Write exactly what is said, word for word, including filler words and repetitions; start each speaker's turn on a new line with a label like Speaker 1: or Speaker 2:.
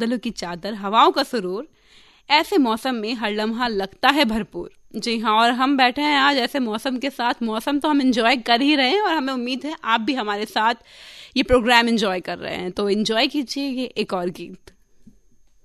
Speaker 1: बादलों की चादर, हवाओं का सुरूर, ऐसे मौसम में हर लम्हा लगता है भरपूर। जी हाँ, और हम बैठे हैं आज ऐसे मौसम के साथ। मौसम तो हम एंजॉय कर ही रहे हैं और हमें उम्मीद है आप भी हमारे साथ ये प्रोग्राम एंजॉय कर रहे हैं। तो एंजॉय कीजिए ये एक और गीत।